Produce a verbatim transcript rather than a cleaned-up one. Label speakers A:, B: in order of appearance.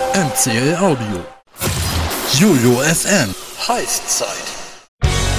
A: M C L Audio. Jojo F M. Heißzeit.